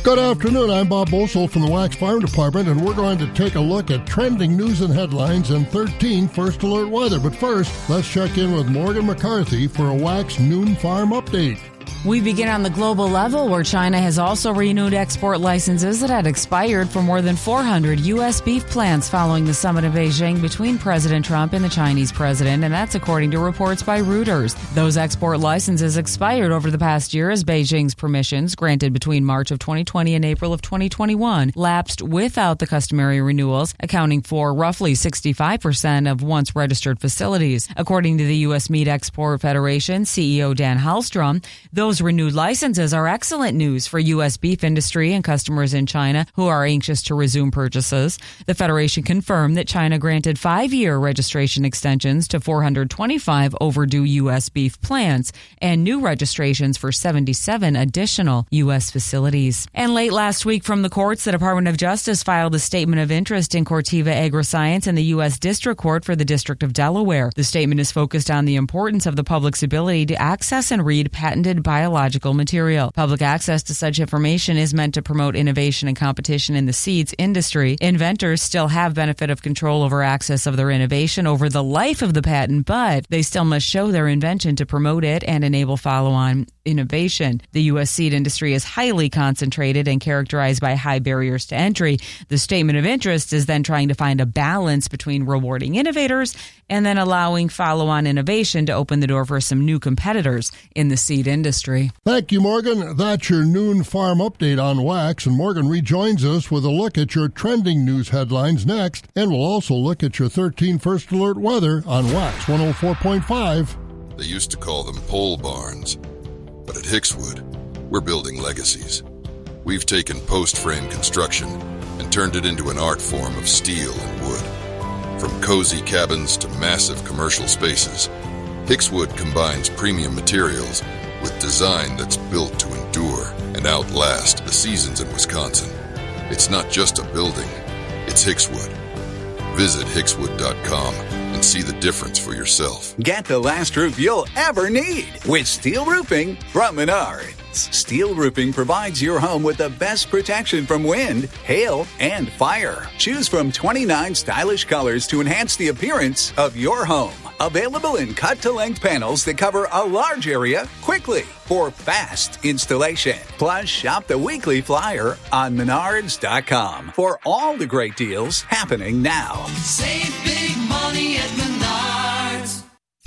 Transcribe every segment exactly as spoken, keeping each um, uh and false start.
Good afternoon, I'm Bob Bosold from the Wax Farm Department, and we're going to take a look at trending news and headlines and thirteen First Alert weather. But first, let's check in with Morgan McCarthy for a Wax Noon Farm update. We begin on the global level, where China has also renewed export licenses that had expired for more than four hundred U S beef plants following the summit in Beijing between President Trump and the Chinese president, and that's according to reports by Reuters. Those export licenses expired over the past year as Beijing's permissions, granted between March of twenty twenty and April of twenty twenty-one, lapsed without the customary renewals, accounting for roughly sixty-five percent of once registered facilities. According to the U S Meat Export Federation C E O Dan Hallstrom, those renewed licenses are excellent news for U S beef industry and customers in China who are anxious to resume purchases. The Federation confirmed that China granted five-year registration extensions to four hundred twenty-five overdue U S beef plants and new registrations for seventy-seven additional U S facilities. And late last week from the courts, the Department of Justice filed a statement of interest in Corteva Agriscience in the U S District Court for the District of Delaware. The statement is focused on the importance of the public's ability to access and read patented biological material. Public access to such information is meant to promote innovation and competition in the seeds industry. Inventors still have benefit of control over access of their innovation over the life of the patent, but they still must show their invention to promote it and enable follow-on innovation. The U S seed industry is highly concentrated and characterized by high barriers to entry. The statement of interest is then trying to find a balance between rewarding innovators and then allowing follow-on innovation to open the door for some new competitors in the seed industry. Thank you, Morgan. That's your noon farm update on Wax, and Morgan rejoins us with a look at your trending news headlines next, and we'll also look at your thirteen First Alert weather on Wax one oh four point five. They used to call them pole barns, but at Hickswood, we're building legacies. We've taken post-frame construction and turned it into an art form of steel and wood. From cozy cabins to massive commercial spaces, Hickswood combines premium materials with design that's built to endure and outlast the seasons in Wisconsin. It's not just a building, it's Hickswood. Visit hickswood dot com and see the difference for yourself. Get the last roof you'll ever need with steel roofing from Menards. Steel roofing provides your home with the best protection from wind, hail, and fire. Choose from twenty-nine stylish colors to enhance the appearance of your home. Available in cut-to-length panels that cover a large area quickly for fast installation. Plus, shop the weekly flyer on menards dot com for all the great deals happening now. Save big money at Menards.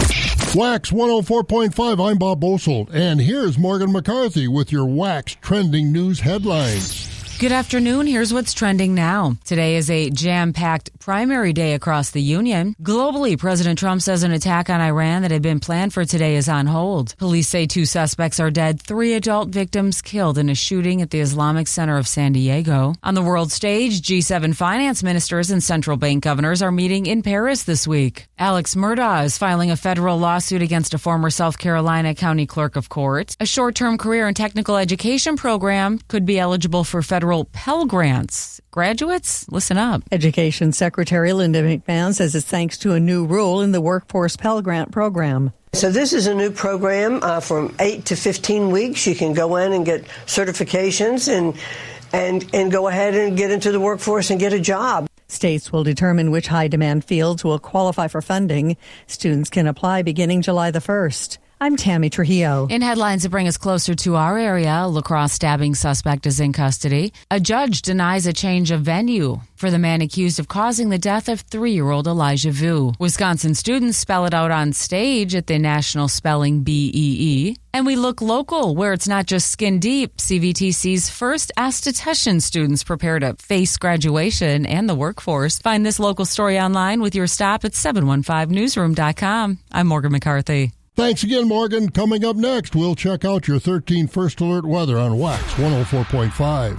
Wax one oh four point five, I'm Bob Bosold, and here's Morgan McCarthy with your Wax trending news headlines. Good afternoon. Here's what's trending now. Today is a jam-packed primary day across the union. Globally, President Trump says an attack on Iran that had been planned for today is on hold. Police say two suspects are dead, three adult victims killed in a shooting at the Islamic Center of San Diego. On the world stage, G seven finance ministers and central bank governors are meeting in Paris this week. Alex Murdaugh is filing a federal lawsuit against a former South Carolina county clerk of court. A short-term career and technical education program could be eligible for federal Pell Grants. Graduates, listen up. Education Secretary Linda McMahon says it's thanks to a new rule in the Workforce Pell Grant program. So this is a new program uh, from eight to fifteen weeks. You can go in and get certifications and, and, and go ahead and get into the workforce and get a job. States will determine which high-demand fields will qualify for funding. Students can apply beginning July the first. I'm Tammy Trujillo. In headlines that bring us closer to our area, a La Crosse stabbing suspect is in custody. A judge denies a change of venue for the man accused of causing the death of three-year-old Elijah Vu. Wisconsin students spell it out on stage at the National Spelling Bee. And we look local, where it's not just skin deep. C V T C's first esthetician students prepare to face graduation and the workforce. Find this local story online with your stop at seven one five newsroom dot com. I'm Morgan McCarthy. Thanks again, Morgan. Coming up next, we'll check out your thirteen First Alert weather on Wax one oh four point five.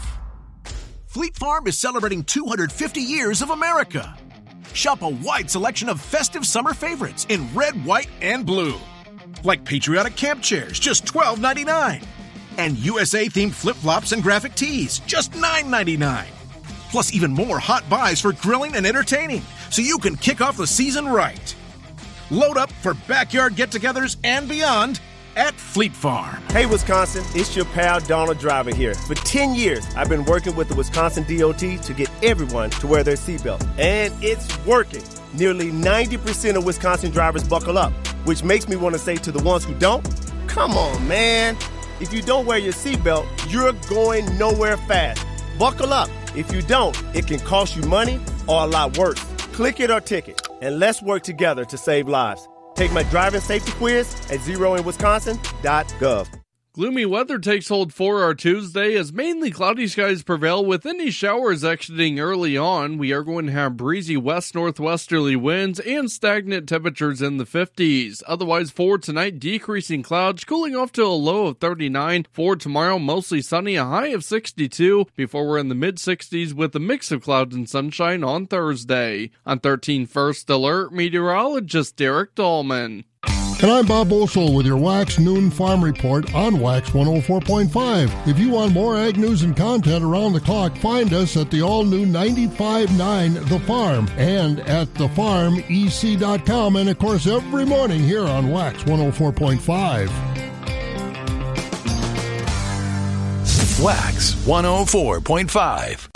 Fleet Farm is celebrating two hundred fifty years of America. Shop a wide selection of festive summer favorites in red, white, and blue. Like patriotic camp chairs, just twelve ninety-nine. And U S A-themed flip-flops and graphic tees, just nine ninety-nine. Plus even more hot buys for grilling and entertaining, so you can kick off the season right. Load up for backyard get-togethers and beyond at Fleet Farm. Hey, Wisconsin, it's your pal Donald Driver here. For ten years, I've been working with the Wisconsin D O T to get everyone to wear their seatbelt. And it's working. Nearly ninety percent of Wisconsin drivers buckle up, which makes me want to say to the ones who don't, come on, man. If you don't wear your seatbelt, you're going nowhere fast. Buckle up. If you don't, it can cost you money or a lot worse. Click it or ticket, and let's work together to save lives. Take my driving safety quiz at zero in wisconsin dot gov. Gloomy weather takes hold for our Tuesday as mainly cloudy skies prevail with any showers exiting early on. We are going to have breezy west-northwesterly winds and stagnant temperatures in the fifties. Otherwise, for tonight, decreasing clouds, cooling off to a low of thirty-nine. For tomorrow, mostly sunny, a high of sixty-two, before we're in the mid-sixties with a mix of clouds and sunshine on Thursday. On thirteen First Alert, meteorologist Derek Dahlman. And I'm Bob Bosold with your Wax Noon Farm Report on Wax one oh four point five. If you want more ag news and content around the clock, find us at the all-new ninety-five point nine The Farm and at the farm e c dot com, and, of course, every morning here on Wax one oh four point five. Wax one oh four point five.